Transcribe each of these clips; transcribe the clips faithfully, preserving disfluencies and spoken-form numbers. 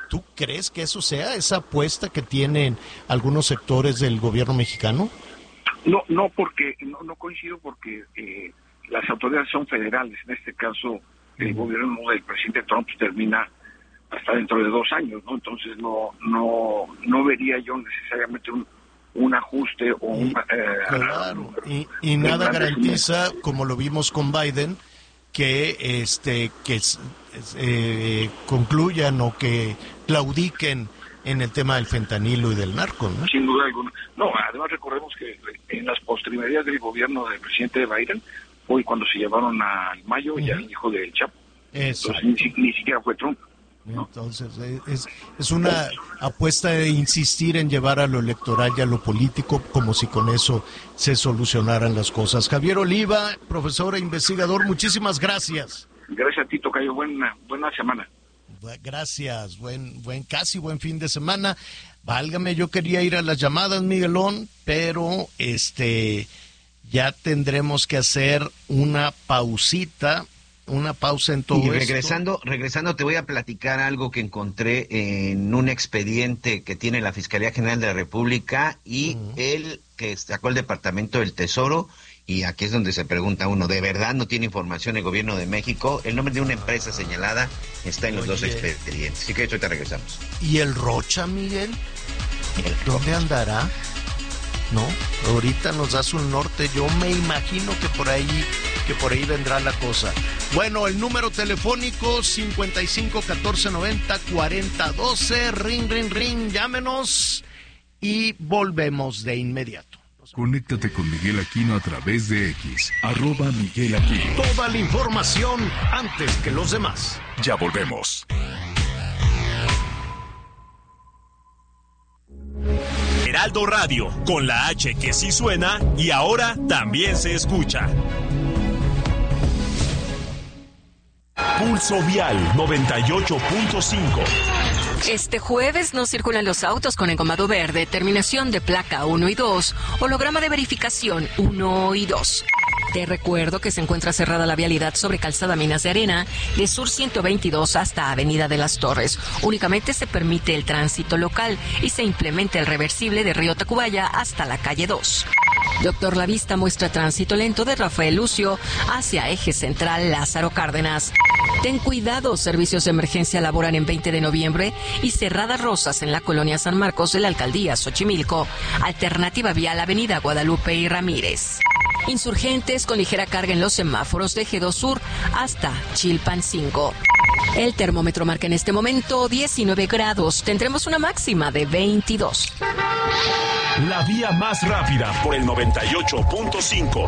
¿Tú crees que eso sea esa apuesta que tienen algunos sectores del gobierno mexicano? No, no, porque no, no coincido porque eh, las autoridades son federales. En este caso, el uh-huh. gobierno del presidente Trump termina hasta dentro de dos años, ¿no? Entonces no no no vería yo necesariamente un un ajuste o un... Eh, claro, y, y nada garantiza, como lo vimos con Biden, que este que eh, concluyan o que claudiquen en el tema del fentanilo y del narco, ¿no? Sin duda alguna. No, además recordemos que en las postrimerías del gobierno del presidente Biden, hoy cuando se llevaron al Mayo uh-huh. y al hijo del Chapo, entonces, ni, ni siquiera fue Trump. ¿no? Entonces, es, es una apuesta de insistir en llevar a lo electoral y a lo político como si con eso se solucionaran las cosas. Javier Oliva, profesor e investigador, muchísimas gracias. Gracias a ti, tocayo. Buena, buena semana. Gracias, buen, buen, casi buen fin de semana. Válgame, yo quería ir a las llamadas, Miguelón, pero este ya tendremos que hacer una pausita. Una pausa en todo y regresando, esto. regresando te voy a platicar algo que encontré en un expediente que tiene la Fiscalía General de la República y uh-huh. él que sacó el Departamento del Tesoro, y aquí es donde se pregunta uno, ¿de verdad no tiene información el gobierno de México? El nombre de una empresa señalada está en los Oye. dos expedientes, así que ahorita regresamos. ¿Y el Rocha, Miguel? ¿Dónde andará? No, ahorita nos das un norte, yo me imagino que por ahí, que por ahí vendrá la cosa. Bueno, el número telefónico cincuenta y cinco catorce noventa cuarenta doce, ring, ring, ring, llámenos y volvemos de inmediato. Conéctate con Miguel Aquino a través de X, arroba Miguel Aquino. Toda la información antes que los demás. Ya volvemos. Heraldo Radio, con la H que sí suena y ahora también se escucha. Pulso Vial noventa y ocho punto cinco. Este jueves no circulan los autos con engomado verde, terminación de placa uno y dos, holograma de verificación uno y dos. Te recuerdo que se encuentra cerrada la vialidad sobre Calzada Minas de Arena, de Sur ciento veintidós hasta Avenida de las Torres. Únicamente se permite el tránsito local y se implementa el reversible de Río Tacubaya hasta la calle dos. Doctor Lavista muestra tránsito lento de Rafael Lucio hacia Eje Central Lázaro Cárdenas. Ten cuidado, servicios de emergencia laboran en veinte de noviembre y Cerradas Rosas en la colonia San Marcos de la alcaldía Xochimilco. Alternativa vial Avenida Guadalupe y Ramírez. Insurgentes con ligera carga en los semáforos de G dos Sur hasta Chilpancingo. El termómetro marca en este momento diecinueve grados. Tendremos una máxima de veintidós. La vía más rápida por el noventa y ocho punto cinco.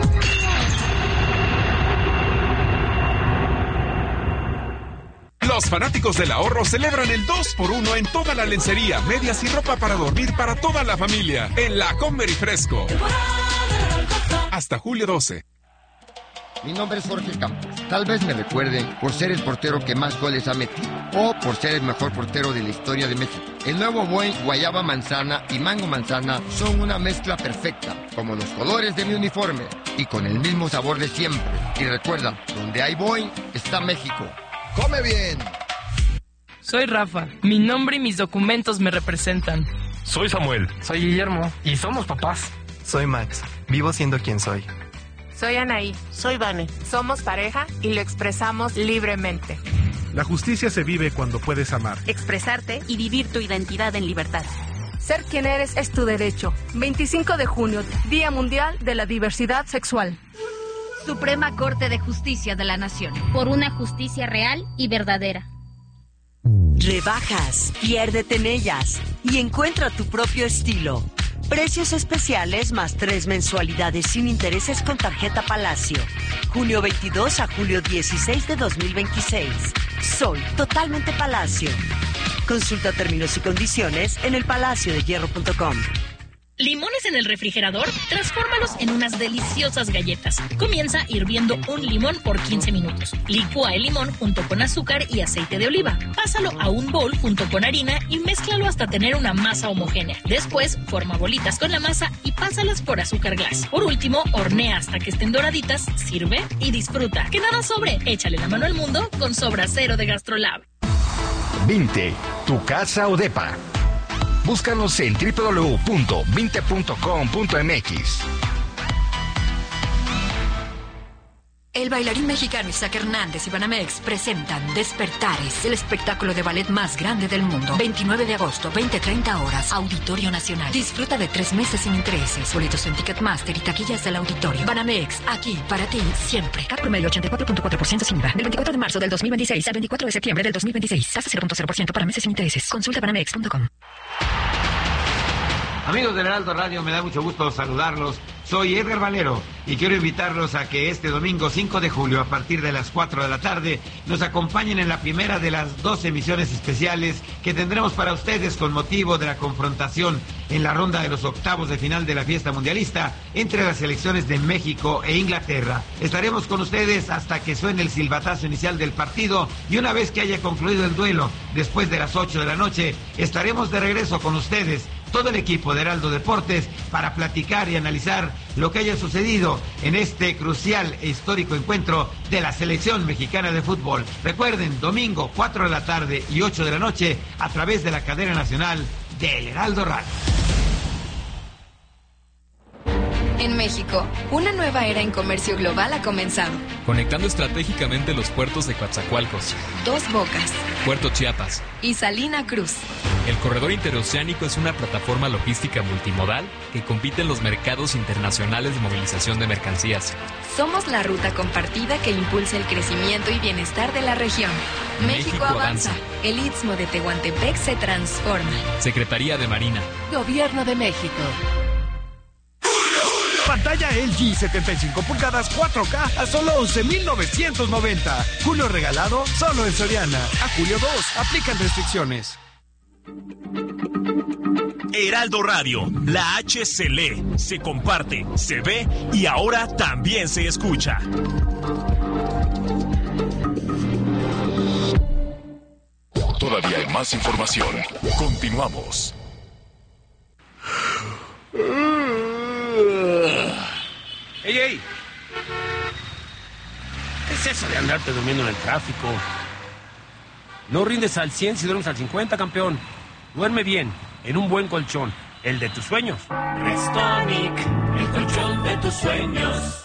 Los fanáticos del ahorro celebran el dos por uno en toda la lencería, medias y ropa para dormir para toda la familia en la Comer y Fresco. Hasta julio doce. Mi nombre es Jorge Campos. Tal vez me recuerden por ser el portero que más goles ha metido o por ser el mejor portero de la historia de México. El nuevo Boeing Guayaba Manzana y Mango Manzana son una mezcla perfecta, como los colores de mi uniforme y con el mismo sabor de siempre. Y recuerda, donde hay Boeing está México. ¡Come bien! Soy Rafa. Mi nombre y mis documentos me representan. Soy Samuel. Soy Guillermo. Y somos papás. Soy Max. Vivo siendo quien soy. Soy Anaí. Soy Vane. Somos pareja y lo expresamos libremente. La justicia se vive cuando puedes amar, expresarte y vivir tu identidad en libertad. Ser quien eres es tu derecho. veinticinco de junio, Día Mundial de la Diversidad Sexual. Suprema Corte de Justicia de la Nación. Por una justicia real y verdadera. Rebajas, piérdete en ellas y encuentra tu propio estilo. Precios especiales más tres mensualidades sin intereses con tarjeta Palacio. junio veintidós a julio dieciséis de dos mil veintiséis. Soy totalmente Palacio. Consulta términos y condiciones en el palacio de hierro punto com. ¿Limones en el refrigerador? Transfórmalos en unas deliciosas galletas. Comienza hirviendo un limón por quince minutos. Licúa el limón junto con azúcar y aceite de oliva. Pásalo a un bowl junto con harina y mézclalo hasta tener una masa homogénea. Después, forma bolitas con la masa y pásalas por azúcar glass. Por último, hornea hasta que estén doraditas, sirve y disfruta. Que nada sobre. Échale la mano al mundo con Sobra Cero de GastroLab. Vinte, tu casa o depa. Búscanos en doble u doble u doble u punto vinte punto com punto m x. El bailarín mexicano Isaac Hernández y Banamex presentan Despertares, el espectáculo de ballet más grande del mundo. veintinueve de agosto, veinte treinta horas, Auditorio Nacional. Disfruta de tres meses sin intereses. Boletos en Ticketmaster y taquillas del auditorio. Banamex, aquí para ti siempre. C A T promedio ochenta y cuatro punto cuatro por ciento sin I V A. Del veinticuatro de marzo del dos mil veintiséis al veinticuatro de septiembre del dos mil veintiséis. Tasa cero punto cero por ciento para meses sin intereses. Consulta banamex punto com. Amigos del Heraldo Radio, me da mucho gusto saludarlos. Soy Edgar Valero y quiero invitarlos a que este domingo cinco de julio, a partir de las cuatro de la tarde, nos acompañen en la primera de las dos emisiones especiales que tendremos para ustedes con motivo de la confrontación en la ronda de los octavos de final de la fiesta mundialista entre las selecciones de México e Inglaterra. Estaremos con ustedes hasta que suene el silbatazo inicial del partido y una vez que haya concluido el duelo, después de las ocho de la noche, estaremos de regreso con ustedes, todo el equipo de Heraldo Deportes, para platicar y analizar lo que haya sucedido en este crucial e histórico encuentro de la selección mexicana de fútbol. Recuerden, domingo, cuatro de la tarde y ocho de la noche, a través de la cadena nacional del Heraldo Radio. En México, una nueva era en comercio global ha comenzado. Conectando estratégicamente los puertos de Coatzacoalcos, Dos Bocas Puerto Chiapas y Salina Cruz. El corredor interoceánico es una plataforma logística multimodal que compite en los mercados internacionales de movilización de mercancías. Somos la ruta compartida que impulsa el crecimiento y bienestar de la región. México, México avanza. avanza. El Istmo de Tehuantepec se transforma. Secretaría de Marina. Gobierno de México. Pantalla L G setenta y cinco pulgadas cuatro K a solo once mil novecientos noventa. Julio regalado solo en Soriana. A julio dos, aplican restricciones. Heraldo Radio, la H se lee, se comparte, se ve y ahora también se escucha. Todavía hay más información. Continuamos. ¡Ey, ey! ¿Qué es eso de andarte durmiendo en el tráfico? No rindes al cien si duermes al cincuenta, campeón. Duerme bien, en un buen colchón, el de tus sueños. Restonic, el colchón de tus sueños.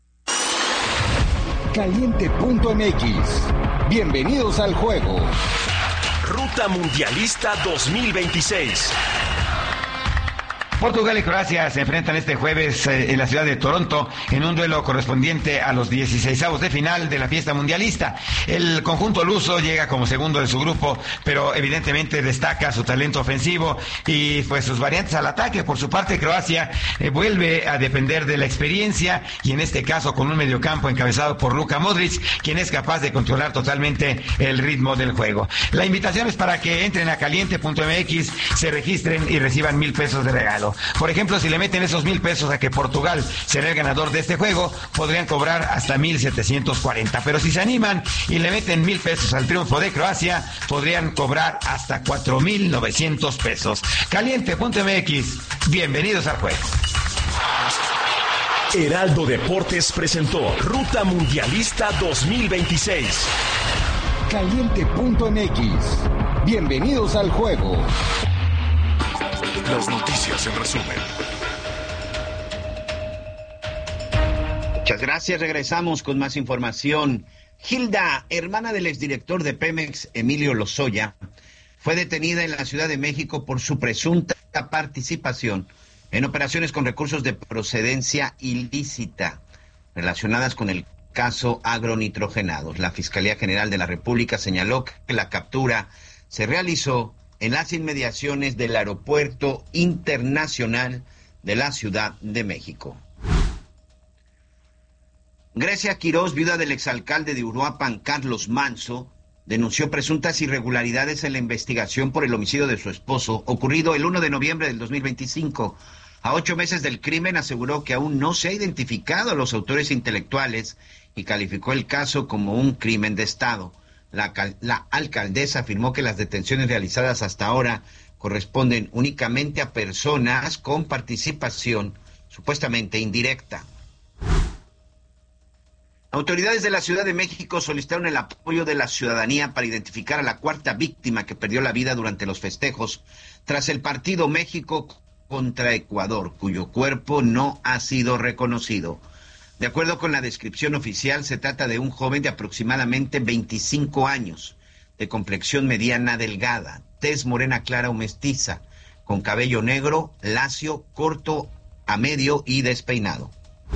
Caliente punto m x. Bienvenidos al juego. Ruta Mundialista dos mil veintiséis. Portugal y Croacia se enfrentan este jueves eh, en la ciudad de Toronto en un duelo correspondiente a los dieciseisavos de final de la fiesta mundialista. El conjunto luso llega como segundo de su grupo, pero evidentemente destaca su talento ofensivo y pues sus variantes al ataque. Por su parte, Croacia eh, vuelve a depender de la experiencia y en este caso con un mediocampo encabezado por Luka Modric, quien es capaz de controlar totalmente el ritmo del juego. La invitación es para que entren a caliente punto m x, se registren y reciban mil pesos de regalo. Por ejemplo, si le meten esos mil pesos a que Portugal será el ganador de este juego, podrían cobrar hasta mil setecientos cuarenta. Pero si se animan y le meten mil pesos al triunfo de Croacia, podrían cobrar hasta cuatro mil novecientos pesos. Caliente punto m x, bienvenidos al juego. Heraldo Deportes presentó Ruta Mundialista dos mil veintiséis. Caliente punto m x, bienvenidos al juego. Las noticias en resumen. Muchas gracias. Regresamos con más información. Hilda, hermana del exdirector de Pemex, Emilio Lozoya, fue detenida en la Ciudad de México por su presunta participación en operaciones con recursos de procedencia ilícita relacionadas con el caso agronitrogenados. La Fiscalía General de la República señaló que la captura se realizó en las inmediaciones del Aeropuerto Internacional de la Ciudad de México. Grecia Quirós, viuda del exalcalde de Uruapan, Carlos Manso, denunció presuntas irregularidades en la investigación por el homicidio de su esposo, ocurrido el uno de noviembre del dos mil veinticinco. A ocho meses del crimen, aseguró que aún no se ha identificado a los autores intelectuales y calificó el caso como un crimen de Estado. La, la alcaldesa afirmó que las detenciones realizadas hasta ahora corresponden únicamente a personas con participación supuestamente indirecta. Autoridades de la Ciudad de México solicitaron el apoyo de la ciudadanía para identificar a la cuarta víctima que perdió la vida durante los festejos tras el partido México contra Ecuador, cuyo cuerpo no ha sido reconocido. De acuerdo con la descripción oficial, se trata de un joven de aproximadamente veinticinco años, de complexión mediana delgada, tez morena clara o mestiza, con cabello negro, lacio, corto a medio y despeinado.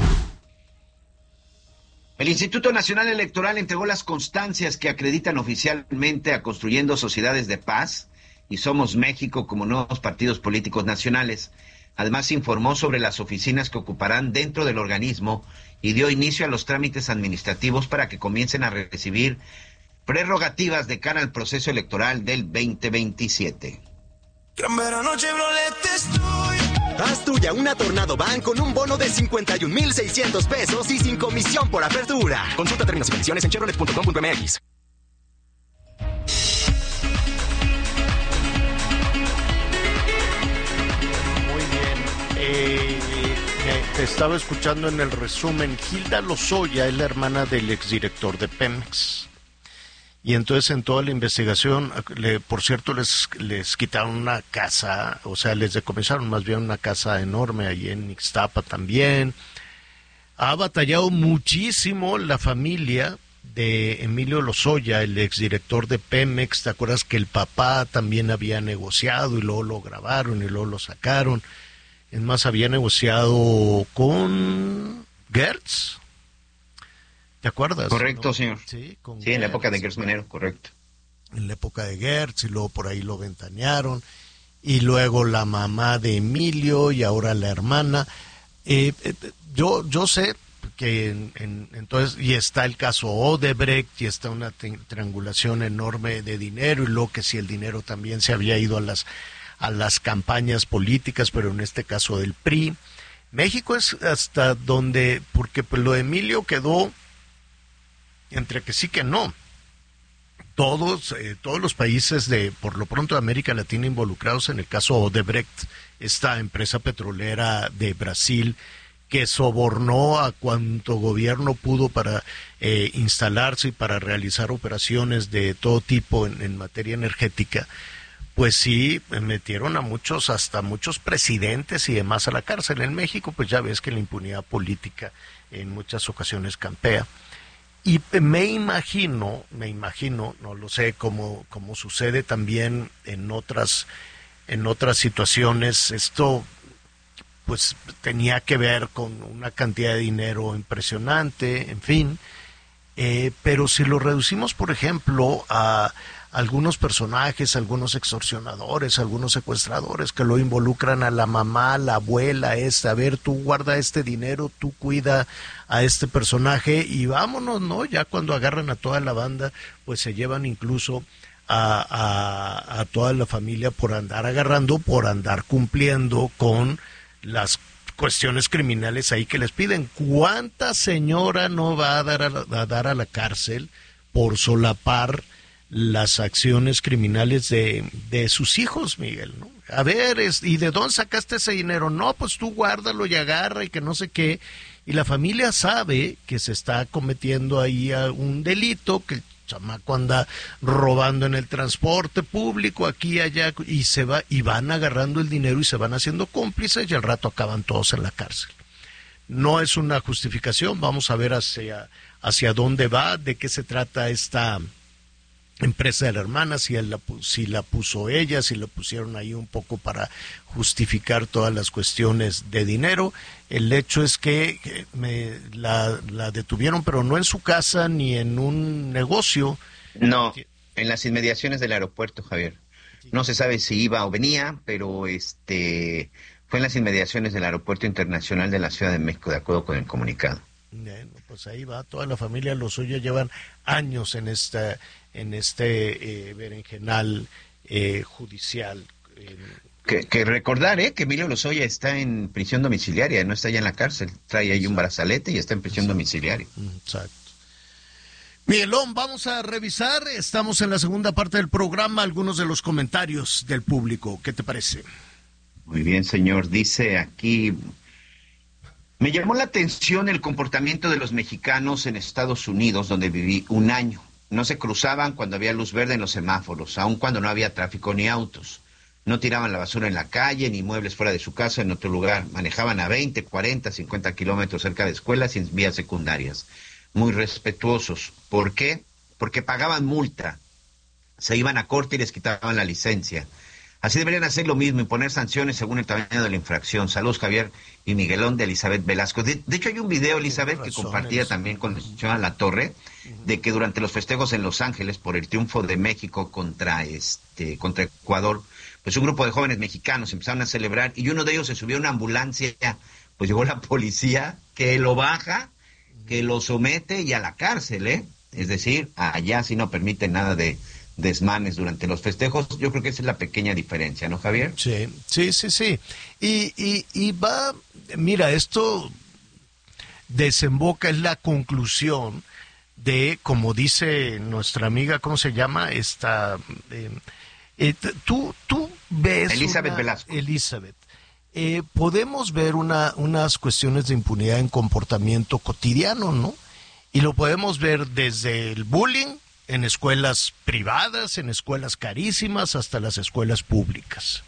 El Instituto Nacional Electoral entregó las constancias que acreditan oficialmente a Construyendo Sociedades de Paz y Somos México como nuevos partidos políticos nacionales. Además, informó sobre las oficinas que ocuparán dentro del organismo y dio inicio a los trámites administrativos para que comiencen a recibir prerrogativas de cara al proceso electoral del veinte veintisiete. Gran verano Chevrolet estoy. Haz tuya una Tornado Van con un bono de cincuenta y un mil seiscientos pesos y sin comisión por apertura. Consulta términos y condiciones en chevrolet punto com punto m x. Muy bien. Eh, te estaba escuchando en el resumen. Hilda Lozoya es la hermana del exdirector de Pemex. Y entonces en toda la investigación, le, por cierto, les, les quitaron una casa, o sea, les decomisaron más bien una casa enorme ahí en Ixtapa también. Ha batallado muchísimo la familia de Emilio Lozoya, el exdirector de Pemex. ¿Te acuerdas que el papá también había negociado y luego lo grabaron y luego lo sacaron? Es más, había negociado con Gertz. ¿Te acuerdas? Correcto, ¿no? Señor. Sí, con sí, en la época de Gertz Manero, correcto. En la época de Gertz, y luego por ahí lo ventanearon, y luego la mamá de Emilio, y ahora la hermana. Eh, eh, yo yo sé que en, en, entonces, y está el caso Odebrecht, y está una triangulación enorme de dinero, y luego que si el dinero también se había ido a las, a las campañas políticas, pero en este caso del P R I. México es hasta donde, porque pues lo de Emilio quedó entre que sí que no. Todos, eh, todos los países de, por lo pronto, de América Latina involucrados en el caso Odebrecht, esta empresa petrolera de Brasil que sobornó a cuanto gobierno pudo para eh, instalarse y para realizar operaciones de todo tipo en, en materia energética, pues sí, metieron a muchos, hasta muchos presidentes y demás a la cárcel. En México, pues ya ves que la impunidad política en muchas ocasiones campea. Y me imagino, me imagino, no lo sé, como, como sucede también en otras, en otras situaciones, esto pues tenía que ver con una cantidad de dinero impresionante, en fin, eh, pero si lo reducimos, por ejemplo, a algunos personajes, algunos extorsionadores, algunos secuestradores que lo involucran a la mamá, la abuela, esta, a ver, tú guarda este dinero, tú cuida a este personaje y vámonos, ¿no? Ya cuando agarran a toda la banda, pues se llevan incluso a, a, a toda la familia por andar agarrando, por andar cumpliendo con las cuestiones criminales ahí que les piden. ¿Cuánta señora no va a dar a, la, a dar a la cárcel por solapar las acciones criminales de, de sus hijos, Miguel, ¿no? A ver, es, ¿y de dónde sacaste ese dinero? No, pues tú guárdalo y agarra y que no sé qué. Y la familia sabe que se está cometiendo ahí un delito, que el chamaco anda robando en el transporte público, aquí y allá, y se va, y van agarrando el dinero y se van haciendo cómplices y al rato acaban todos en la cárcel. No es una justificación, vamos a ver hacia, hacia dónde va, de qué se trata esta empresa de la hermana, si, él la, si la puso ella, si la pusieron ahí un poco para justificar todas las cuestiones de dinero. El hecho es que, que me, la, la detuvieron, pero no en su casa ni en un negocio. No, en las inmediaciones del aeropuerto, Javier. No se sabe si iba o venía, pero este fue en las inmediaciones del Aeropuerto Internacional de la Ciudad de México, de acuerdo con el comunicado. Bueno, pues ahí va, toda la familia Lozoya llevan años en esta en este eh, berenjenal eh, judicial. Eh. Que, que recordar, ¿eh? que Emilio Lozoya está en prisión domiciliaria, no está ya en la cárcel, trae ahí un brazalete y está en prisión Exacto. domiciliaria. Exacto. Miguelón, vamos a revisar, estamos en la segunda parte del programa, algunos de los comentarios del público, ¿qué te parece? Muy bien, señor, dice aquí... Me llamó la atención el comportamiento de los mexicanos en Estados Unidos, donde viví un año. No se cruzaban cuando había luz verde en los semáforos, aun cuando no había tráfico ni autos. No tiraban la basura en la calle, ni muebles fuera de su casa en otro lugar. Manejaban a veinte, cuarenta, cincuenta kilómetros cerca de escuelas y vías secundarias. Muy respetuosos. ¿Por qué? Porque pagaban multa. Se iban a corte y les quitaban la licencia. Así deberían hacer lo mismo, imponer sanciones según el tamaño de la infracción. Saludos, Javier y Miguelón, de Elizabeth Velasco. De, de hecho, hay un video, Elizabeth, que compartía también con la señora La Torre, de que durante los festejos en Los Ángeles por el triunfo de México contra este contra Ecuador, pues un grupo de jóvenes mexicanos empezaron a celebrar y uno de ellos se subió a una ambulancia, pues llegó la policía, que lo baja, que lo somete y a la cárcel, ¿eh? Es decir, allá sí no permite nada de desmanes durante los festejos. Yo creo que esa es la pequeña diferencia, ¿no, Javier? Sí, sí, sí, sí. Y, y, y va, mira, esto desemboca en la conclusión de, como dice nuestra amiga, ¿cómo se llama? Esta, eh, eh, tú, tú ves... Elizabeth una, Velasco. Elizabeth. Eh, podemos ver una, unas cuestiones de impunidad en comportamiento cotidiano, ¿no? Y lo podemos ver desde el bullying, en escuelas privadas, en escuelas carísimas, hasta las escuelas públicas.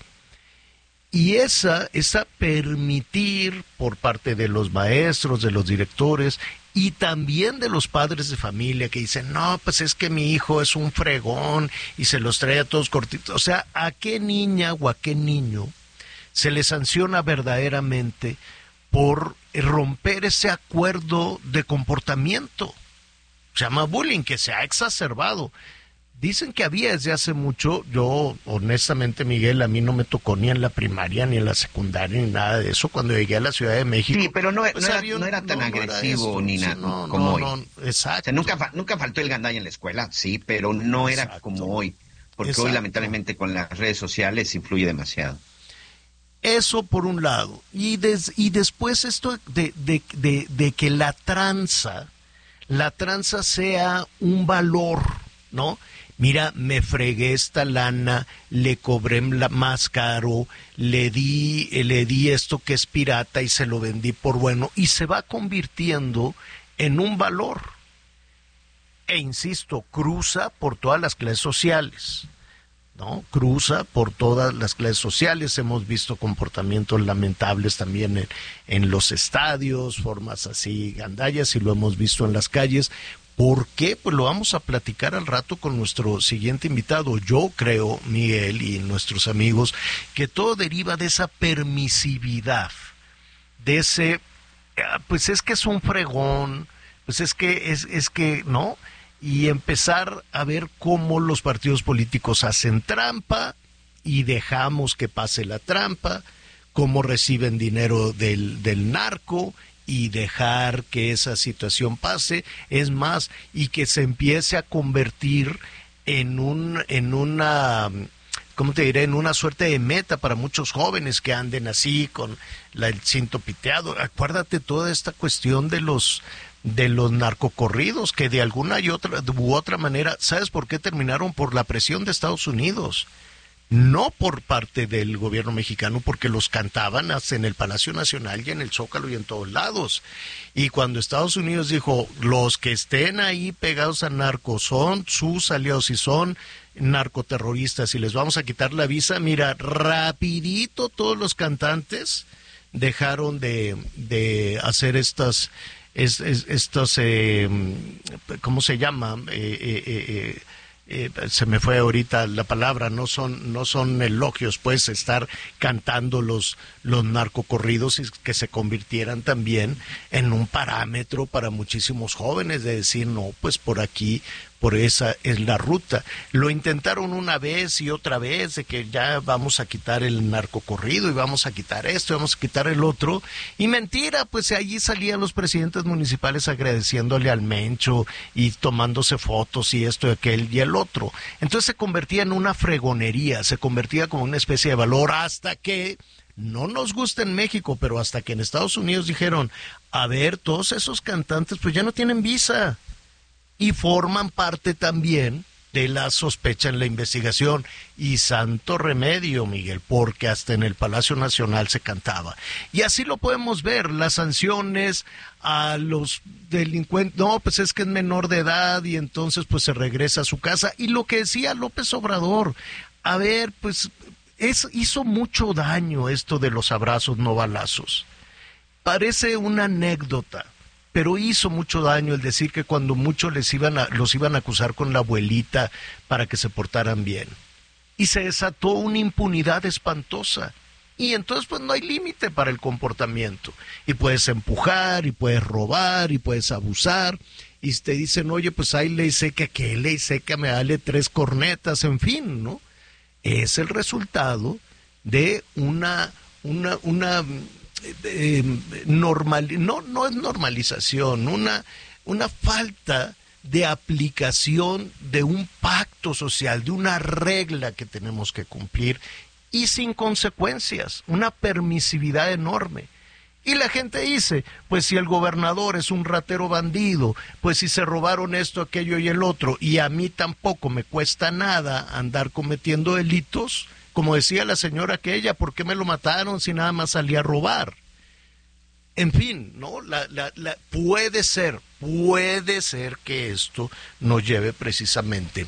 Y esa, esa permitir por parte de los maestros, de los directores y también de los padres de familia que dicen, no, pues es que mi hijo es un fregón y se los trae a todos cortitos. O sea, ¿a qué niña o a qué niño se le sanciona verdaderamente por romper ese acuerdo de comportamiento? Se llama bullying, que se ha exacerbado. Dicen que había desde hace mucho. Yo, honestamente, Miguel, a mí no me tocó ni en la primaria, ni en la secundaria, ni nada de eso cuando llegué a la Ciudad de México. Sí, pero no, pues no, era, no era tan no, agresivo no era ni nada, sí, no, como no, hoy. No, exacto. O sea, nunca, nunca faltó el gandalla en la escuela, sí, pero no era exacto. Como hoy. Porque exacto. Hoy, lamentablemente, con las redes sociales influye demasiado. Eso por un lado. Y, des, y después esto de, de, de, de que la tranza... la tranza sea un valor, ¿no? Mira, me fregué esta lana, le cobré la, más caro, le di, le di esto que es pirata y se lo vendí por bueno, y se va convirtiendo en un valor. E insisto, cruza por todas las clases sociales, ¿no? Cruza por todas las clases sociales. Hemos visto comportamientos lamentables también en, en los estadios, formas así gandallas, y lo hemos visto en las calles. ¿Por qué? Pues lo vamos a platicar al rato con nuestro siguiente invitado. Yo creo, Miguel y nuestros amigos, que todo deriva de esa permisividad, de ese, pues es que es un fregón, pues es que, es, es que, ¿no? Y empezar a ver cómo los partidos políticos hacen trampa y dejamos que pase la trampa, cómo reciben dinero del, del narco y dejar que esa situación pase, es más, y que se empiece a convertir en un, en una, ¿cómo te diré? En una suerte de meta para muchos jóvenes que anden así con la, el cinto piteado. Acuérdate toda esta cuestión de los de los narcocorridos, que de alguna y otra u otra manera, ¿sabes por qué terminaron? Por la presión de Estados Unidos, no por parte del gobierno mexicano, porque los cantaban hasta en el Palacio Nacional y en el Zócalo y en todos lados. Y cuando Estados Unidos dijo, los que estén ahí pegados a narcos son sus aliados y son narcoterroristas y les vamos a quitar la visa, mira, rapidito todos los cantantes dejaron de, de hacer estas Es, es, estos, eh, ¿cómo se llama? Eh, eh, eh, eh, se me fue ahorita la palabra, no son, no son elogios, pues, estar cantando los, los narcocorridos y que se convirtieran también en un parámetro para muchísimos jóvenes de decir, no, pues por aquí, por esa es la ruta. Lo intentaron una vez y otra vez, de que ya vamos a quitar el narcocorrido y vamos a quitar esto y vamos a quitar el otro. Y mentira, pues allí salían los presidentes municipales agradeciéndole al Mencho y tomándose fotos y esto y aquel y el otro. Entonces se convertía en una fregonería, se convertía como una especie de valor, hasta que, no nos gusta en México, pero hasta que en Estados Unidos dijeron, a ver, todos esos cantantes pues ya no tienen visa. Y forman parte también de la sospecha en la investigación. Y santo remedio, Miguel, porque hasta en el Palacio Nacional se cantaba. Y así lo podemos ver, las sanciones a los delincuentes, no, pues es que es menor de edad y entonces pues se regresa a su casa. Y lo que decía López Obrador, a ver, pues es, hizo mucho daño esto de los abrazos no balazos. Parece una anécdota, pero hizo mucho daño el decir que cuando muchos les iban a, los iban a acusar con la abuelita para que se portaran bien. Y se desató una impunidad espantosa. Y entonces pues no hay límite para el comportamiento. Y puedes empujar, y puedes robar, y puedes abusar. Y te dicen, oye, pues hay ley seca, ¿qué ley seca? Me vale tres cornetas, en fin, ¿no? Es el resultado de una, una, una eh, normal, no, no es normalización, una, una falta de aplicación de un pacto social, de una regla que tenemos que cumplir y sin consecuencias, una permisividad enorme. Y la gente dice, pues si el gobernador es un ratero bandido, pues si se robaron esto, aquello y el otro, y a mí tampoco me cuesta nada andar cometiendo delitos, como decía la señora aquella, ¿por qué me lo mataron si nada más salí a robar? En fin, ¿no? La, la, la, puede ser, puede ser que esto nos lleve precisamente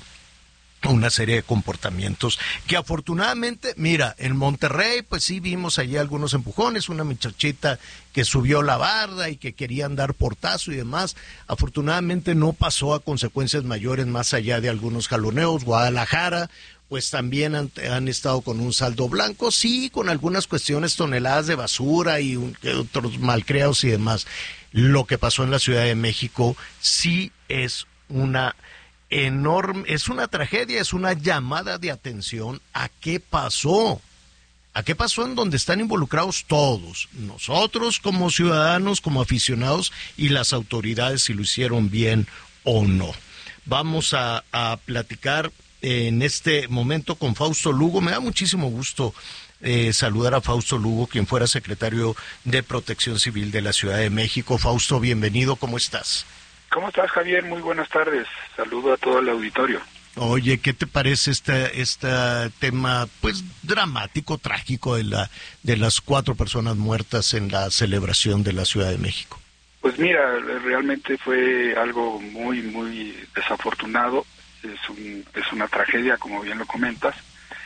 una serie de comportamientos que afortunadamente, mira, en Monterrey pues sí vimos allí algunos empujones, una muchachita que subió la barda y que querían dar portazo y demás, afortunadamente no pasó a consecuencias mayores más allá de algunos jaloneos. Guadalajara pues también han, han estado con un saldo blanco, sí, con algunas cuestiones, toneladas de basura y un, otros malcriados y demás. Lo que pasó en la Ciudad de México sí es una enorme, es una tragedia, es una llamada de atención a qué pasó, a qué pasó en donde están involucrados todos, nosotros como ciudadanos, como aficionados y las autoridades si lo hicieron bien o no. Vamos a, a platicar en este momento con Fausto Lugo. Me da muchísimo gusto eh, saludar a Fausto Lugo, quien fuera secretario de Protección Civil de la Ciudad de México. Fausto, bienvenido, ¿cómo estás? ¿Cómo estás, Javier? Muy buenas tardes. Saludo a todo el auditorio. Oye, ¿qué te parece este, este tema, pues, dramático, trágico de la de las cuatro personas muertas en la celebración de la Ciudad de México? Pues mira, realmente fue algo muy, muy desafortunado. Es, un, es una tragedia, como bien lo comentas.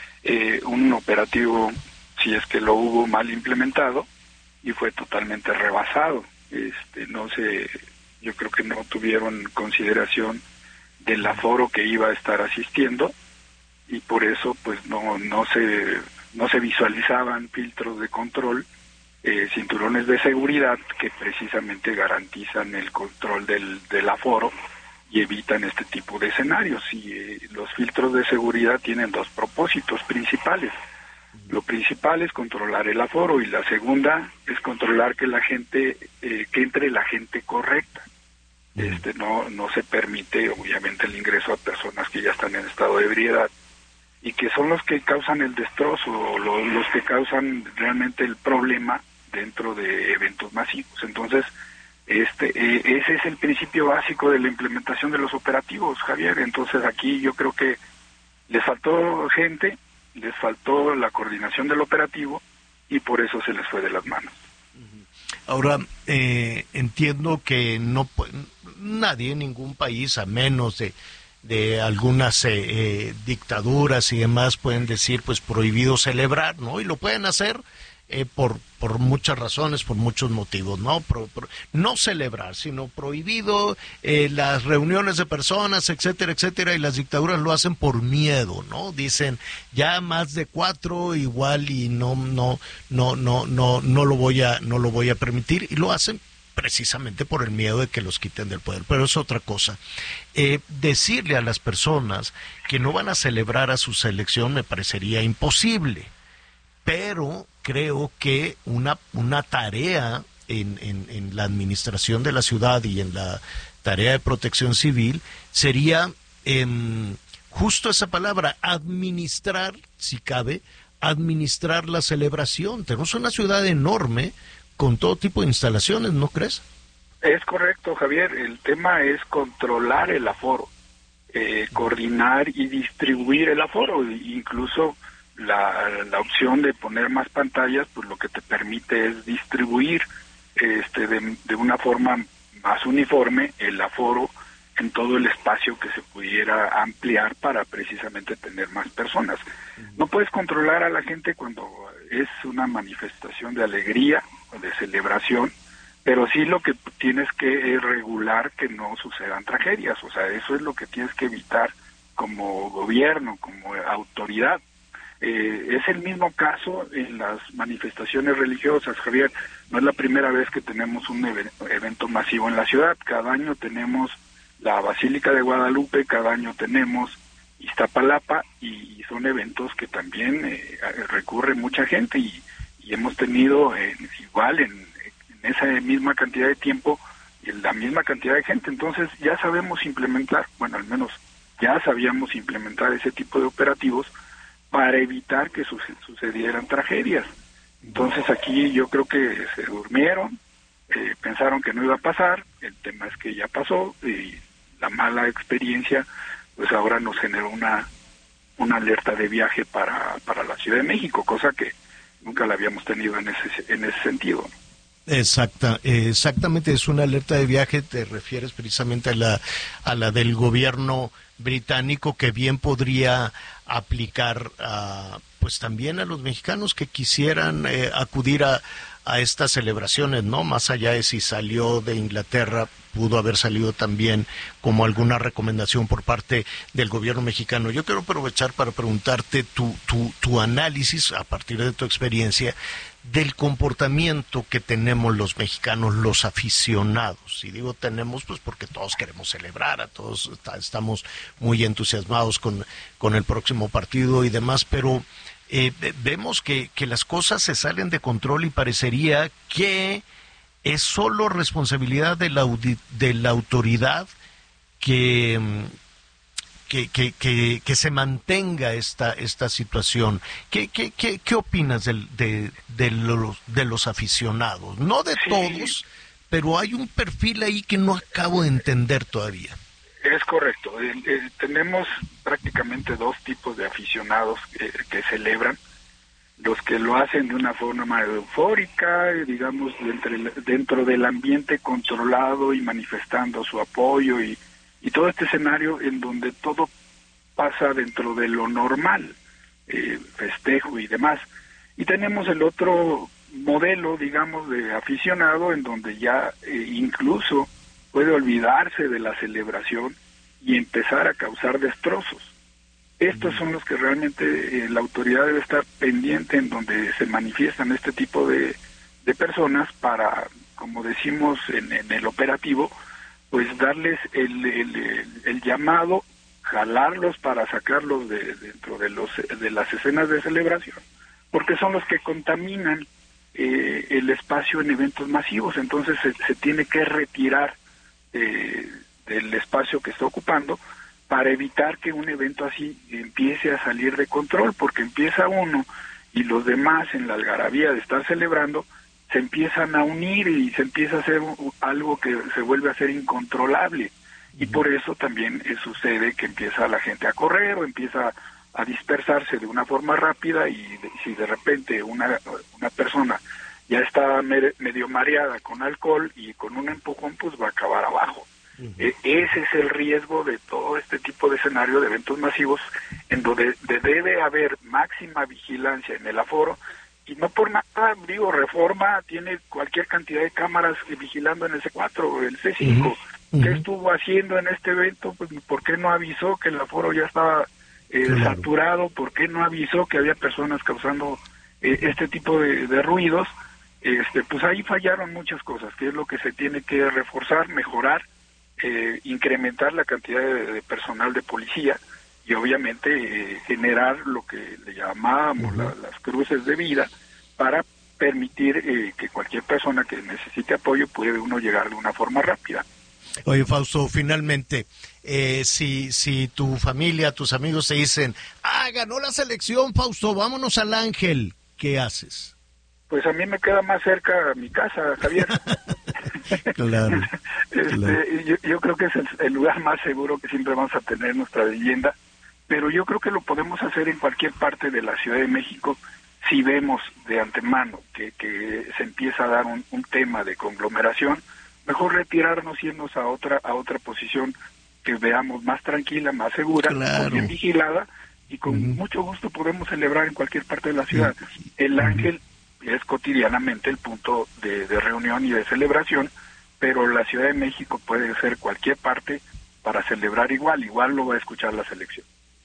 Eh, un operativo, si es que lo hubo, mal implementado y fue totalmente rebasado. Este, no se... Yo creo que no tuvieron consideración del aforo que iba a estar asistiendo y por eso pues no no se no se visualizaban filtros de control, eh, cinturones de seguridad que precisamente garantizan el control del, del aforo y evitan este tipo de escenarios. Y eh, los filtros de seguridad tienen dos propósitos principales. Lo principal es controlar el aforo y la segunda es controlar que la gente, eh, que entre la gente correcta. Este no no se permite obviamente el ingreso a personas que ya están en estado de ebriedad y que son los que causan el destrozo, los, los que causan realmente el problema dentro de eventos masivos. Entonces, este eh, ese es el principio básico de la implementación de los operativos, Javier. Entonces aquí yo creo que les faltó gente, les faltó la coordinación del operativo y por eso se les fue de las manos. Ahora, eh, entiendo que no nadie en ningún país, a menos de, de algunas eh, eh, dictaduras y demás, pueden decir, pues, prohibido celebrar, ¿no? Y lo pueden hacer eh, por por muchas razones, por muchos motivos, ¿no? Pro, pro, no celebrar, sino prohibido eh, las reuniones de personas, etcétera, etcétera, y las dictaduras lo hacen por miedo, ¿no? Dicen, ya más de cuatro igual y no no no no no no lo voy a no lo voy a permitir, y lo hacen precisamente por el miedo de que los quiten del poder. Pero es otra cosa. Eh, decirle a las personas que no van a celebrar a su selección me parecería imposible, pero creo que una, una tarea en, en, en la administración de la ciudad y en la tarea de protección civil sería eh, justo esa palabra, administrar, si cabe, administrar la celebración. Tenemos una ciudad enorme con todo tipo de instalaciones, ¿no crees? Es correcto, Javier. El tema es controlar el aforo. eh, coordinar y distribuir el aforo. Incluso la, la opción de poner más pantallas, pues lo que te permite es distribuir este de, de una forma más uniforme el aforo en todo el espacio que se pudiera ampliar para precisamente tener más personas. No puedes controlar a la gente cuando es una manifestación de alegría o de celebración, pero sí lo que tienes que es regular que no sucedan tragedias. O sea, eso es lo que tienes que evitar como gobierno, como autoridad. Eh, es el mismo caso en las manifestaciones religiosas, Javier. No es la primera vez que tenemos un even- evento masivo en la ciudad. Cada año tenemos la Basílica de Guadalupe, cada año tenemos Iztapalapa, y son eventos que también eh, recurre mucha gente, y, y hemos tenido eh, igual en, en esa misma cantidad de tiempo la misma cantidad de gente. Entonces ya sabemos implementar, bueno, al menos ya sabíamos implementar ese tipo de operativos para evitar que su- sucedieran tragedias. Entonces aquí yo creo que se durmieron, eh, pensaron que no iba a pasar, el tema es que ya pasó, y la mala experiencia pues ahora nos generó una una alerta de viaje para, para la Ciudad de México, cosa que nunca la habíamos tenido en ese en ese sentido. Exacta, eh, exactamente, es una alerta de viaje. Te refieres precisamente a la a la del gobierno británico, que bien podría aplicar a, pues también a los mexicanos que quisieran eh, acudir a, a estas celebraciones, ¿no? Más allá de si salió de Inglaterra, pudo haber salido también como alguna recomendación por parte del gobierno mexicano. Yo quiero aprovechar para preguntarte tu, tu, tu análisis, a partir de tu experiencia, del comportamiento que tenemos los mexicanos, los aficionados. Y digo tenemos, pues porque todos queremos celebrar, a todos está, estamos muy entusiasmados con, con el próximo partido y demás, pero eh, vemos que, que las cosas se salen de control y parecería que es solo responsabilidad de la, audi- de la autoridad que... Que, que, que, que se mantenga esta esta situación. ¿Qué, qué, qué, qué opinas del, de, de, los, de los aficionados? No de Sí. todos, pero hay un perfil ahí que no acabo de entender todavía. Es correcto. Eh, eh, tenemos prácticamente dos tipos de aficionados eh, que celebran. Los que lo hacen de una forma eufórica, eh, digamos, dentro, dentro del ambiente controlado y manifestando su apoyo, y, y todo este escenario en donde todo pasa dentro de lo normal, eh, festejo y demás. Y tenemos el otro modelo, digamos, de aficionado, en donde ya eh, incluso puede olvidarse de la celebración y empezar a causar destrozos. Estos son los que realmente eh, la autoridad debe estar pendiente, en donde se manifiestan este tipo de, de personas, para, como decimos en, en el operativo, pues darles el, el, el, el llamado, jalarlos para sacarlos de dentro de los de las escenas de celebración, porque son los que contaminan eh, el espacio en eventos masivos. Entonces se, se tiene que retirar eh, del espacio que está ocupando, para evitar que un evento así empiece a salir de control, porque empieza uno y los demás, en la algarabía de estar celebrando, se empiezan a unir y se empieza a hacer algo que se vuelve a ser incontrolable. Y por eso también eh, sucede que empieza la gente a correr o empieza a dispersarse de una forma rápida, y de, si de repente una, una persona ya está me, medio mareada con alcohol y con un empujón, pues va a acabar abajo. Uh-huh. Eh, ese es el riesgo de todo este tipo de escenario de eventos masivos, en donde de, debe haber máxima vigilancia en el aforo. Y no por nada, digo, Reforma tiene cualquier cantidad de cámaras vigilando en el C cuatro, el C cinco. Uh-huh. ¿Qué estuvo haciendo en este evento? Pues, ¿por qué no avisó que el aforo ya estaba eh, claro. saturado? ¿Por qué no avisó que había personas causando eh, este tipo de, de ruidos? Este, pues ahí fallaron muchas cosas, que es lo que se tiene que reforzar, mejorar, eh, incrementar la cantidad de, de personal de policía, y obviamente eh, generar lo que le llamábamos uh-huh. la, las cruces de vida, para permitir eh, que cualquier persona que necesite apoyo puede uno llegar de una forma rápida. Oye, Fausto, finalmente, eh, si si tu familia, tus amigos te dicen, ah, ganó la selección, Fausto, vámonos al Ángel, ¿qué haces? Pues a mí me queda más cerca mi casa, Javier. Claro, este, claro. Yo, yo creo que es el, el lugar más seguro que siempre vamos a tener nuestra vivienda, pero yo creo que lo podemos hacer en cualquier parte de la Ciudad de México si vemos de antemano que, que se empieza a dar un, un tema de conglomeración. Mejor retirarnos y irnos a otra a otra posición que veamos más tranquila, más segura, Claro. bien vigilada, y con uh-huh. mucho gusto podemos celebrar en cualquier parte de la ciudad. Uh-huh. El Ángel es cotidianamente el punto de, de reunión y de celebración, pero la Ciudad de México puede ser cualquier parte para celebrar igual, igual lo va a escuchar la selección.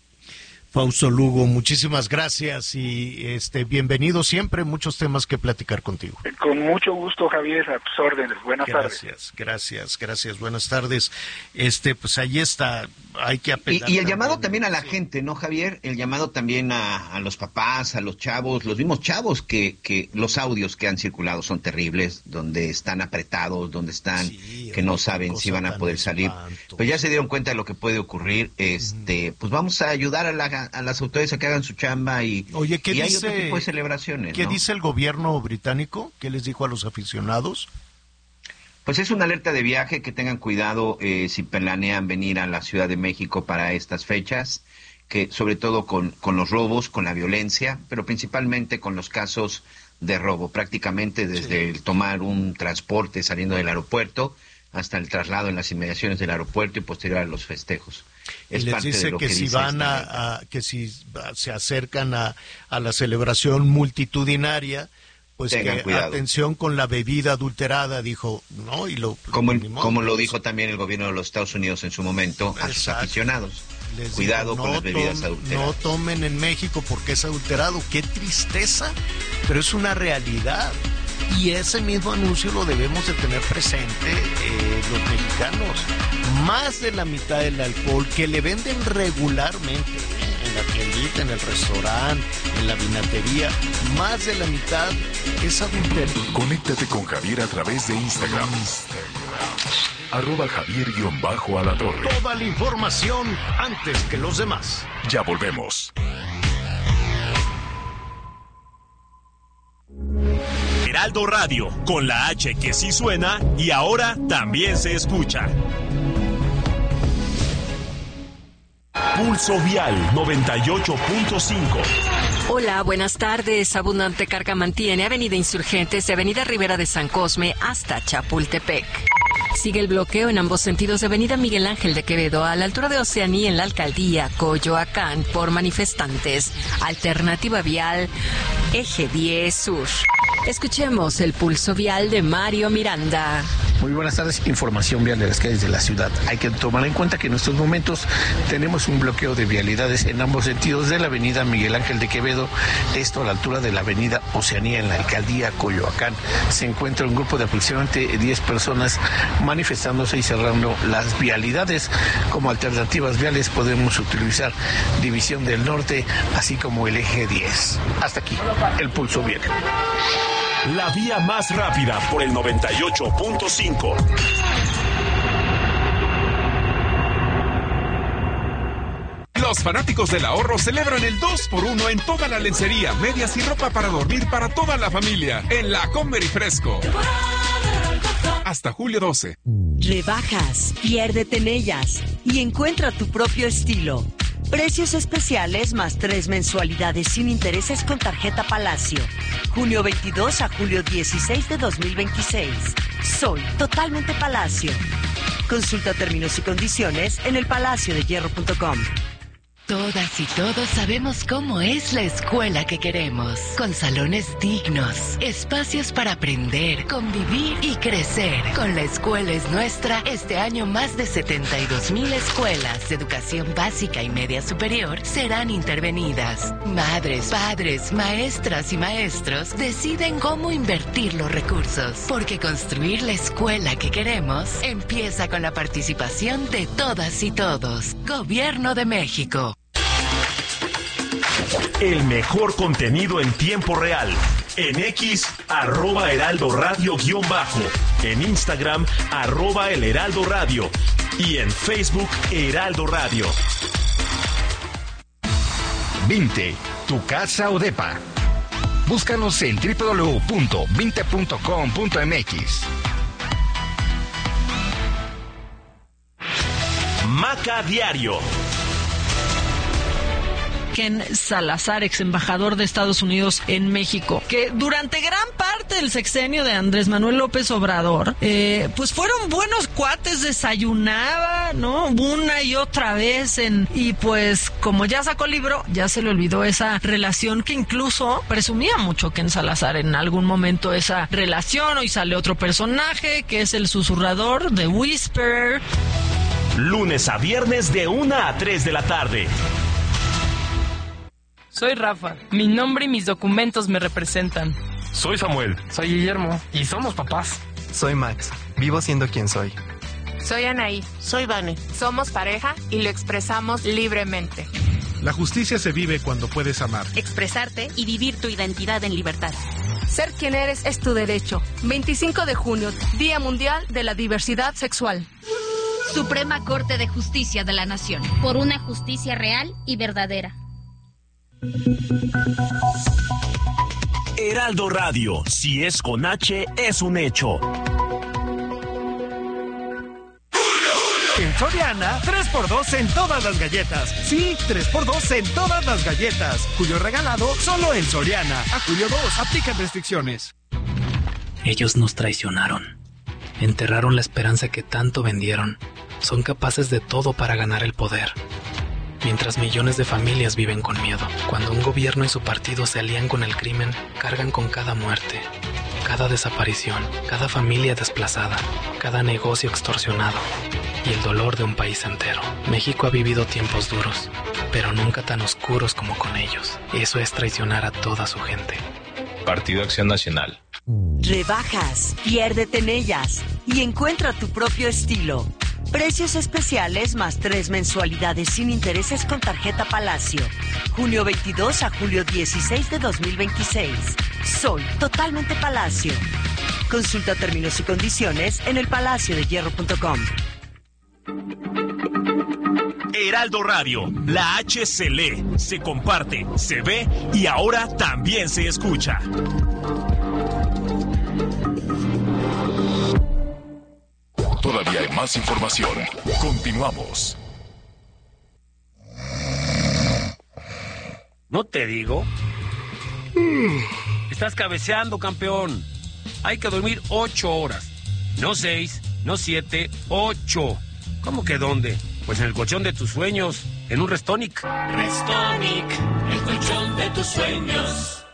Fausto Lugo, muchísimas gracias y este bienvenido siempre, muchos temas que platicar contigo. Con mucho gusto, Javier, a tus órdenes. Buenas gracias, tardes. Gracias, gracias, gracias, buenas tardes. Este, pues ahí está, hay que apelar. Y, y el llamado también a la gente, ¿no, Javier? El llamado también a, a los papás, a los chavos, los mismos chavos que, que los audios que han circulado son terribles, donde están apretados, donde están, sí, que no saben si van a poder salir. Espanto. Pues ya se dieron cuenta de lo que puede ocurrir, este, uh-huh. pues vamos a ayudar a la a las autoridades a que hagan su chamba y, Oye, ¿qué y dice, hay otro tipo de celebraciones. ¿Qué ¿no? dice el gobierno británico? ¿Qué les dijo a los aficionados? Pues es una alerta de viaje, que tengan cuidado eh, si planean venir a la Ciudad de México para estas fechas, que sobre todo con, con los robos, con la violencia, pero principalmente con los casos de robo, prácticamente desde sí. el tomar un transporte saliendo del aeropuerto hasta el traslado en las inmediaciones del aeropuerto y posterior a los festejos. Es y les dice que, que si dice van a, a que si se acercan a, a la celebración multitudinaria, pues Tengan que cuidado. Atención con la bebida adulterada, dijo, ¿no? Y lo como, el, como lo dijo también el gobierno de los Estados Unidos en su momento Exacto. a sus aficionados. Les cuidado digo, no con las bebidas tom, adulteradas. No tomen en México porque es adulterado. Qué tristeza, pero es una realidad. Y ese mismo anuncio lo debemos de tener presente eh, los mexicanos. Más de la mitad del alcohol que le venden regularmente eh, en la tiendita, en el restaurante, en la vinatería, más de la mitad es adulterio. Conéctate con Javier a través de Instagram. Arroba Javier-Alatorre. Toda la información antes que los demás. Ya volvemos. Heraldo Radio, con la H que sí suena y ahora también se escucha. Pulso Vial noventa y ocho punto cinco. Hola, buenas tardes. Abundante carga mantiene Avenida Insurgentes de Avenida Rivera de San Cosme hasta Chapultepec. Sigue el bloqueo en ambos sentidos de Avenida Miguel Ángel de Quevedo a la altura de Oceanía en la alcaldía Coyoacán por manifestantes. Alternativa vial Eje diez Sur. Escuchemos el pulso vial de Mario Miranda. Muy buenas tardes. Información vial de las calles de la ciudad. Hay que tomar en cuenta que en estos momentos tenemos un bloqueo de vialidades en ambos sentidos de la avenida Miguel Ángel de Quevedo, esto a la altura de la avenida Oceanía en la alcaldía Coyoacán. Se encuentra un grupo de aproximadamente diez personas manifestándose y cerrando las vialidades. Como alternativas viales podemos utilizar División del Norte, así como el eje diez. Hasta aquí, el pulso vial. La vía más rápida por el noventa y ocho punto cinco. Los fanáticos del ahorro celebran el dos por uno en toda la lencería, medias y ropa para dormir para toda la familia en La Comer y Fresco. Hasta julio doce. Rebajas, piérdete en ellas y encuentra tu propio estilo. Precios especiales más tres mensualidades sin intereses con tarjeta Palacio. junio veintidós a julio dieciséis de dos mil veintiséis. Soy totalmente Palacio. Consulta términos y condiciones en el palacio de hierro punto com. Todas y todos sabemos cómo es la escuela que queremos, con salones dignos, espacios para aprender, convivir y crecer. Con La Escuela es Nuestra, este año más de setenta y dos mil escuelas de educación básica y media superior serán intervenidas. Madres, padres, maestras y maestros deciden cómo invertir los recursos, porque construir la escuela que queremos empieza con la participación de todas y todos. Gobierno de México. El mejor contenido en tiempo real. En X, arroba Heraldo Radio guión bajo. En Instagram, arroba El Heraldo Radio. Y en Facebook, Heraldo Radio. Vinte, tu casa o depa. Búscanos en doble u doble u doble u punto vinte punto com punto m x. Marca Diario. Ken Salazar, ex embajador de Estados Unidos en México, que durante gran parte del sexenio de Andrés Manuel López Obrador, eh, pues fueron buenos cuates, desayunaba, ¿no? Una y otra vez, en, y pues como ya sacó el libro, ya se le olvidó esa relación que incluso presumía mucho Ken Salazar en algún momento, esa relación. Hoy sale otro personaje, que es el susurrador de Whisper. Lunes a viernes de una a tres de la tarde. Soy Rafa. Mi nombre y mis documentos me representan. Soy Samuel. Soy Guillermo. Y somos papás. Soy Max. Vivo siendo quien soy. Soy Anaí. Soy Vane. Somos pareja y lo expresamos libremente. La justicia se vive cuando puedes amar. Expresarte y vivir tu identidad en libertad. Ser quien eres es tu derecho. veinticinco de junio, Día Mundial de la Diversidad Sexual. Suprema Corte de Justicia de la Nación. Por una justicia real y verdadera. Heraldo Radio, si es con H, es un hecho. En Soriana, tres por dos en todas las galletas. Sí, tres por dos en todas las galletas. Julio regalado solo en Soriana. A julio dos, aplican restricciones. Ellos nos traicionaron. Enterraron la esperanza que tanto vendieron. Son capaces de todo para ganar el poder. Mientras millones de familias viven con miedo. Cuando un gobierno y su partido se alían con el crimen, cargan con cada muerte, cada desaparición, cada familia desplazada, cada negocio extorsionado y el dolor de un país entero. México ha vivido tiempos duros, pero nunca tan oscuros como con ellos. Eso es traicionar a toda su gente. Partido Acción Nacional. Rebajas, piérdete en ellas y encuentra tu propio estilo. Precios especiales más tres mensualidades sin intereses con tarjeta Palacio. junio veintidós a julio dieciséis de dos mil veintiséis. Soy totalmente Palacio. Consulta términos y condiciones en el palacio de hierro punto com. Heraldo Radio, la H se lee, se comparte, se ve y ahora también se escucha. Todavía hay más información. Continuamos. ¿No te digo? Estás cabeceando, campeón. Hay que dormir ocho horas. No seis, no siete, ocho. ¿Cómo que dónde? Pues en el colchón de tus sueños, en un Restonic. Restonic, el colchón de tus sueños.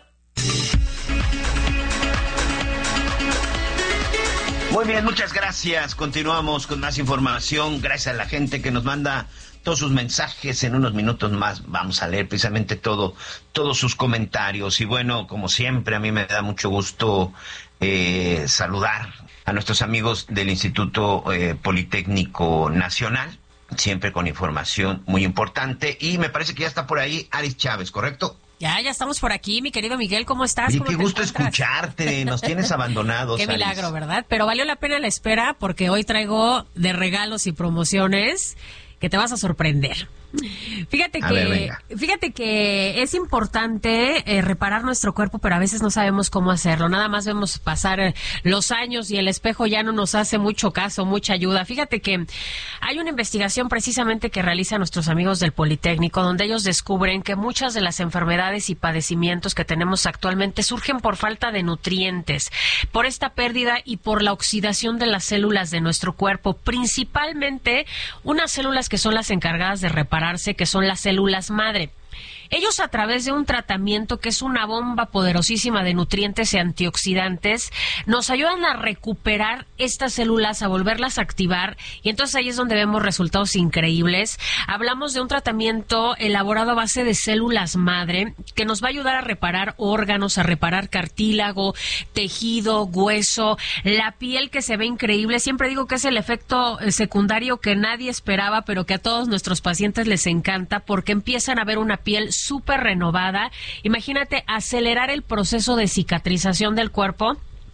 Muy bien, muchas gracias. Continuamos con más información. Gracias a la gente que nos manda todos sus mensajes. En unos minutos más vamos a leer precisamente todo, todos sus comentarios. Y bueno, como siempre, a mí me da mucho gusto eh, saludar a nuestros amigos del Instituto eh, Politécnico Nacional, siempre con información muy importante. Y me parece que ya está por ahí Aris Chávez, ¿correcto? Ya, ya estamos por aquí, mi querido Miguel, ¿cómo estás? Oye, ¿Cómo qué gusto escucharte, nos tienes abandonados. Qué Alice. milagro, ¿verdad? Pero valió la pena la espera porque hoy traigo de regalos y promociones que te vas a sorprender. Fíjate A que ver, fíjate que es importante eh, reparar nuestro cuerpo, pero a veces no sabemos cómo hacerlo. Nada más vemos pasar eh, los años y el espejo ya no nos hace mucho caso, mucha ayuda. Fíjate que hay una investigación precisamente que realizan nuestros amigos del Politécnico, donde ellos descubren que muchas de las enfermedades y padecimientos que tenemos actualmente surgen por falta de nutrientes, por esta pérdida y por la oxidación de las células de nuestro cuerpo, principalmente unas células que son las encargadas de reparar, que son las células madre. Ellos, a través de un tratamiento que es una bomba poderosísima de nutrientes y antioxidantes, nos ayudan a recuperar estas células, a volverlas a activar, y entonces ahí es donde vemos resultados increíbles. Hablamos de un tratamiento elaborado a base de células madre que nos va a ayudar a reparar órganos, a reparar cartílago, tejido, hueso, la piel, que se ve increíble. Siempre digo que es el efecto secundario que nadie esperaba, pero que a todos nuestros pacientes les encanta, porque empiezan a ver una piel súper renovada. Imagínate acelerar el proceso de cicatrización del cuerpo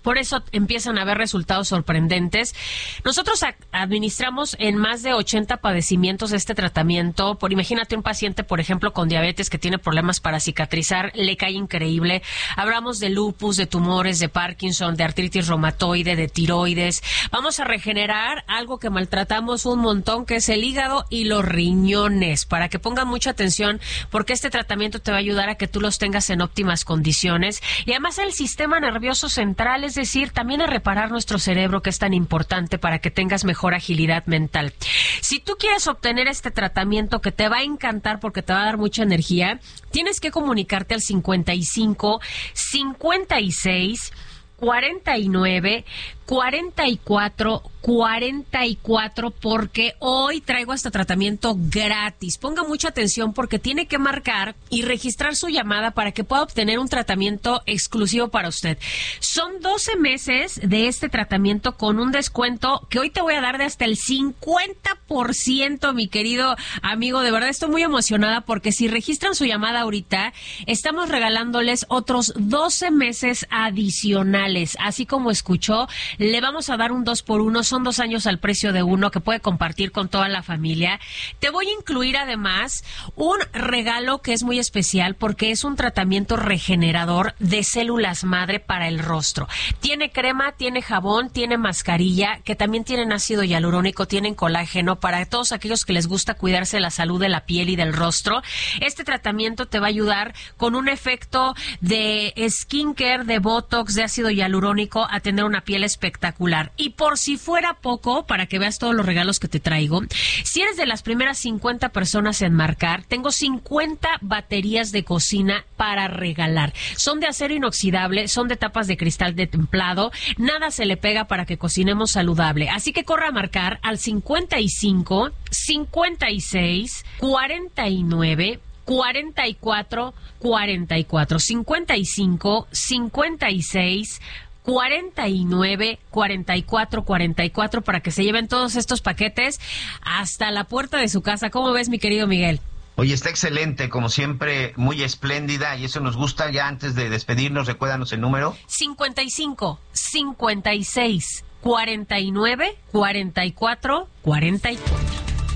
Por eso empiezan a haber resultados sorprendentes. Nosotros a- administramos en más de ochenta padecimientos este tratamiento. Por imagínate un paciente, por ejemplo, con diabetes que tiene problemas para cicatrizar, le cae increíble. Hablamos de lupus, de tumores, de Parkinson, de artritis reumatoide, de tiroides. Vamos a regenerar algo que maltratamos un montón, que es el hígado y los riñones, para que pongan mucha atención, porque este tratamiento te va a ayudar a que tú los tengas en óptimas condiciones. Y además el sistema nervioso central, es decir, también a reparar nuestro cerebro, que es tan importante para que tengas mejor agilidad mental. Si tú quieres obtener este tratamiento, que te va a encantar porque te va a dar mucha energía, tienes que comunicarte al cincuenta y cinco, cincuenta y seis, cuarenta y nueve, cuarenta y cuatro, cuarenta y cuatro, porque hoy traigo este tratamiento gratis. Ponga mucha atención porque tiene que marcar y registrar su llamada para que pueda obtener un tratamiento exclusivo para usted. Son doce meses de este tratamiento con un descuento que hoy te voy a dar de hasta el cincuenta por ciento, mi querido amigo. De verdad estoy muy emocionada porque si registran su llamada ahorita, estamos regalándoles otros doce meses adicionales. Así como escuchó, le vamos a dar un dos por uno, son dos años al precio de uno que puede compartir con toda la familia. Te voy a incluir además un regalo que es muy especial porque es un tratamiento regenerador de células madre para el rostro. Tiene crema, tiene jabón, tiene mascarilla, que también tienen ácido hialurónico, tienen colágeno, para todos aquellos que les gusta cuidarse la salud de la piel y del rostro. Este tratamiento te va a ayudar con un efecto de skincare, de botox, de ácido hialurónico, a tener una piel espectacular. espectacular. Y por si fuera poco, para que veas todos los regalos que te traigo, si eres de las primeras cincuenta personas en marcar, tengo cincuenta baterías de cocina para regalar. Son de acero inoxidable, son de tapas de cristal de templado, nada se le pega para que cocinemos saludable. Así que corre a marcar al cincuenta y cinco, cincuenta y seis, cuarenta y nueve, cuarenta y cuatro, cuarenta y cuatro, cincuenta y cinco, cincuenta y seis, cuarenta y nueve, cuarenta y cuatro, cuarenta y cuatro, para que se lleven todos estos paquetes hasta la puerta de su casa. ¿Cómo ves, mi querido Miguel? Oye, está excelente, como siempre, muy espléndida, y eso nos gusta. Ya antes de despedirnos, recuérdanos el número. cincuenta y cinco, cincuenta y seis, cuarenta y nueve, cuarenta y cuatro, cuarenta y cuatro.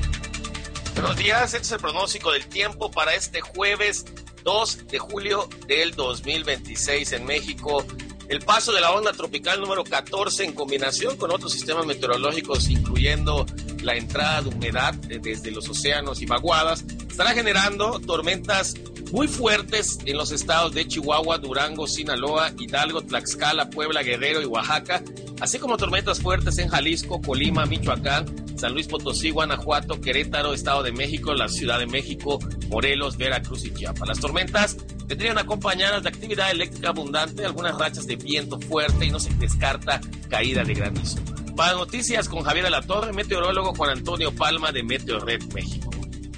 Buenos días, este es el pronóstico del tiempo para este jueves dos de julio del dos mil veintiséis en México. El paso de la onda tropical número catorce, en combinación con otros sistemas meteorológicos, incluyendo la entrada de humedad desde los océanos y vaguadas, estará generando tormentas muy fuertes en los estados de Chihuahua, Durango, Sinaloa, Hidalgo, Tlaxcala, Puebla, Guerrero y Oaxaca, así como tormentas fuertes en Jalisco, Colima, Michoacán, San Luis Potosí, Guanajuato, Querétaro, Estado de México, la Ciudad de México, Morelos, Veracruz y Chiapas. Las tormentas vendrían acompañadas de actividad eléctrica abundante, algunas rachas de viento fuerte y no se descarta caída de granizo. Para noticias con Javier Alatorre, meteorólogo Juan Antonio Palma de Meteorred México.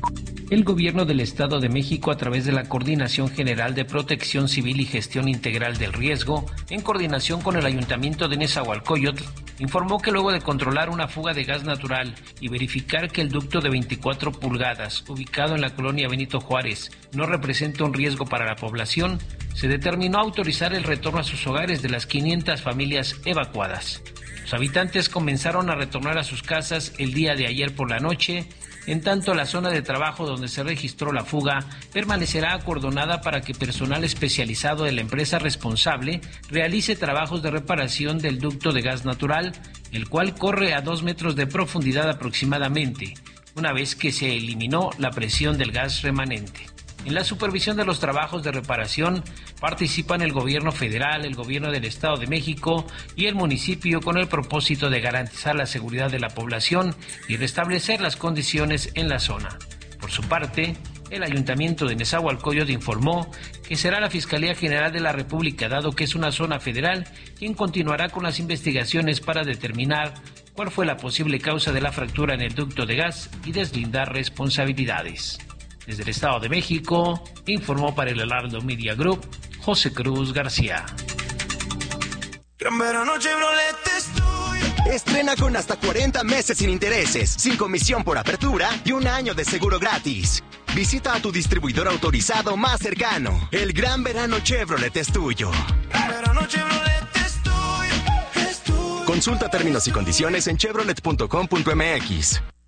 El Gobierno del Estado de México, a través de la Coordinación General de Protección Civil y Gestión Integral del Riesgo, en coordinación con el Ayuntamiento de Nezahualcóyotl, informó que luego de controlar una fuga de gas natural y verificar que el ducto de veinticuatro pulgadas, ubicado en la colonia Benito Juárez, no representa un riesgo para la población, se determinó autorizar el retorno a sus hogares de las quinientas familias evacuadas. Los habitantes comenzaron a retornar a sus casas el día de ayer por la noche. En tanto, la zona de trabajo donde se registró la fuga permanecerá acordonada para que personal especializado de la empresa responsable realice trabajos de reparación del ducto de gas natural, el cual corre a dos metros de profundidad aproximadamente, una vez que se eliminó la presión del gas remanente. En la supervisión de los trabajos de reparación participan el gobierno federal, el gobierno del Estado de México y el municipio, con el propósito de garantizar la seguridad de la población y restablecer las condiciones en la zona. Por su parte, el Ayuntamiento de Nezahualcóyotl informó que será la Fiscalía General de la República, dado que es una zona federal, quien continuará con las investigaciones para determinar cuál fue la posible causa de la fractura en el ducto de gas y deslindar responsabilidades. Desde el Estado de México, informó para el Heraldo Media Group, José Cruz García. Gran verano Chevrolet es tuyo. Estrena con hasta cuarenta meses sin intereses, sin comisión por apertura y un año de seguro gratis. Visita a tu distribuidor autorizado más cercano. El Gran Verano Chevrolet es tuyo. Gran verano Chevrolet es tuyo. Consulta términos y condiciones en chevrolet punto com punto m x.